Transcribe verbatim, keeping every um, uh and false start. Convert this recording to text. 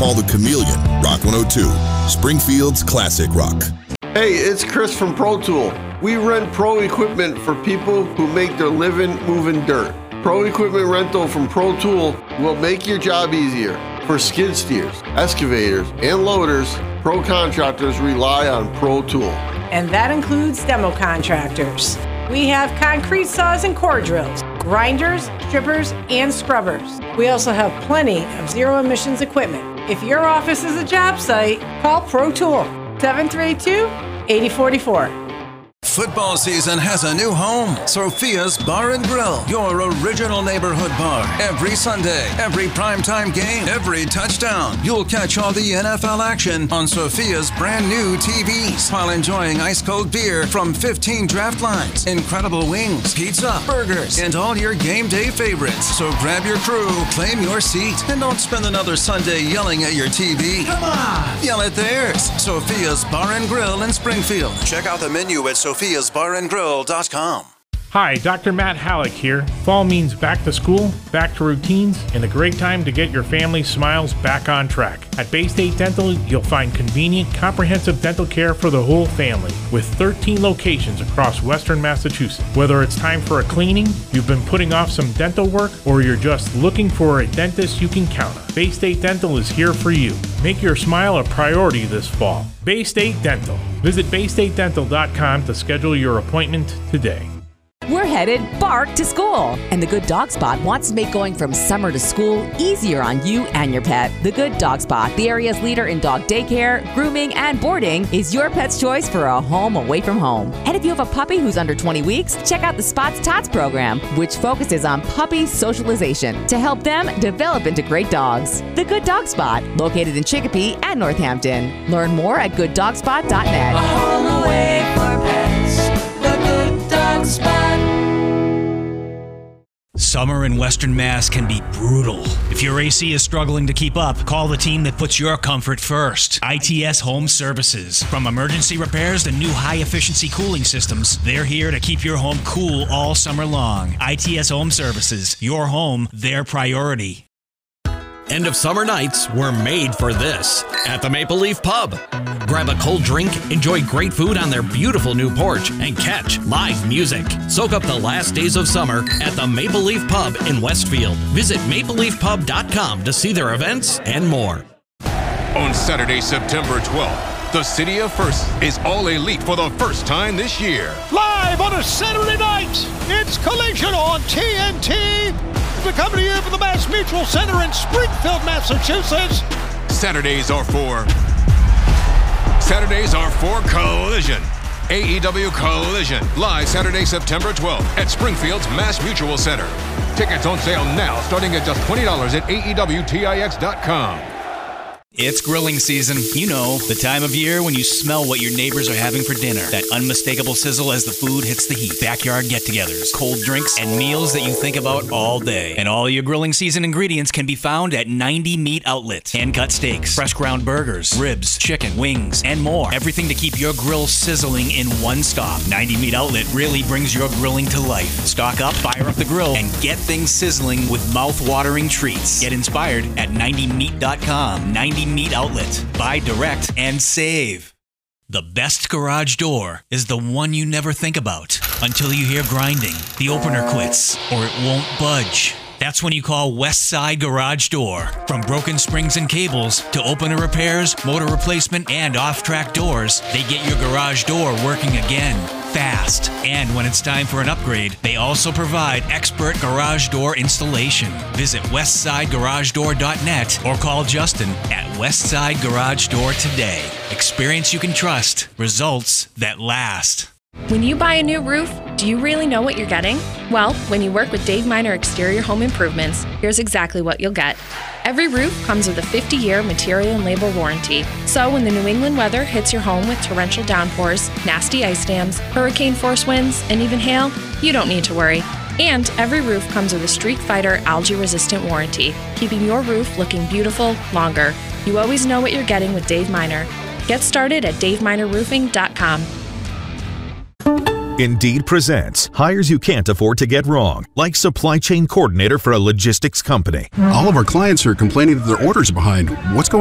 Call the Chameleon, Rock one oh two, Springfield's classic rock. Hey, it's Chris from Pro Tool. We rent pro equipment for people who make their living moving dirt. Pro equipment rental from Pro Tool will make your job easier. For skid steers, excavators, and loaders, pro contractors rely on Pro Tool. And that includes demo contractors. We have concrete saws and core drills, grinders, strippers, and scrubbers. We also have plenty of zero emissions equipment. If your office is a job site, call Pro Tool, seven three two, eight zero four four. Football season has a new home. Sophia's Bar and Grill, your original neighborhood bar. Every Sunday, every primetime game, every touchdown. You'll catch all the N F L action on Sophia's brand new T Vs while enjoying ice-cold beer from fifteen draft lines, incredible wings, pizza, burgers, and all your game day favorites. So grab your crew, claim your seat, and don't spend another Sunday yelling at your T V. Come on! Yell at theirs. Sophia's Bar and Grill in Springfield. Check out the menu at sophias bar and grill dot com. Hi, Doctor Matt Halleck here. Fall means back to school, back to routines, and a great time to get your family's smiles back on track. At Bay State Dental, you'll find convenient, comprehensive dental care for the whole family, with thirteen locations across Western Massachusetts. Whether it's time for a cleaning, you've been putting off some dental work, or you're just looking for a dentist you can count on, Bay State Dental is here for you. Make your smile a priority this fall. Bay State Dental. Visit bay state dental dot com to schedule your appointment today. We're headed bark to school, and the Good Dog Spot wants to make going from summer to school easier on you and your pet. The Good Dog Spot, the area's leader in dog daycare, grooming, and boarding, is your pet's choice for a home away from home. And if you have a puppy who's under twenty weeks, check out the Spots Tots program, which focuses on puppy socialization to help them develop into great dogs. The Good Dog Spot, located in Chicopee and Northampton. Learn more at good dog spot dot net. A home away for pets. The Good Dog Spot. Summer in Western Mass can be brutal. If your A C is struggling to keep up, call the team that puts your comfort first. I T S Home Services. From emergency repairs to new high-efficiency cooling systems, they're here to keep your home cool all summer long. I T S Home Services. Your home, their priority. End of summer nights were made for this at the Maple Leaf Pub. Grab a cold drink, enjoy great food on their beautiful new porch, and catch live music. Soak up the last days of summer at the Maple Leaf Pub in Westfield. Visit maple leaf pub dot com to see their events and more. On Saturday, September twelfth, the City of First is all elite for the first time this year. Live on a Saturday night, it's Collision on T N T. We're coming to you from the Mass Mutual Center in Springfield, Massachusetts. Saturdays are for... Saturdays are for Collision. A E W Collision. Live Saturday, September twelfth at Springfield's Mass Mutual Center. Tickets on sale now, starting at just twenty dollars at A E W Tix dot com. It's grilling season. You know, the time of year when you smell what your neighbors are having for dinner. That unmistakable sizzle as the food hits the heat. Backyard get-togethers, cold drinks, and meals that you think about all day. And all your grilling season ingredients can be found at ninety Meat Outlet. Hand-cut steaks, fresh ground burgers, ribs, chicken, wings, and more. Everything to keep your grill sizzling in one stop. ninety Meat Outlet really brings your grilling to life. Stock up, fire up the grill, and get things sizzling with mouth-watering treats. Get inspired at ninety meat dot com. ninety Meat Outlet. Buy direct and save. The best garage door is the one you never think about until you hear grinding, the opener quits, or it won't budge. That's when you call Westside Garage Door. From broken springs and cables to opener repairs, motor replacement, and off-track doors, they get your garage door working again, fast. And when it's time for an upgrade, they also provide expert garage door installation. Visit westside garage door dot net or call Justin at Westside Garage Door today. Experience you can trust. Results that last. When you buy a new roof, do you really know what you're getting? Well, when you work with Dave Miner Exterior Home Improvements, here's exactly what you'll get. Every roof comes with a fifty-year material and labor warranty. So when the New England weather hits your home with torrential downpours, nasty ice dams, hurricane force winds, and even hail, you don't need to worry. And every roof comes with a Streak Fighter algae-resistant warranty, keeping your roof looking beautiful longer. You always know what you're getting with Dave Miner. Get started at dave miner roofing dot com. Indeed presents hires you can't afford to get wrong, like supply chain coordinator for a logistics company. All of our clients are complaining that their orders are behind. What's going on?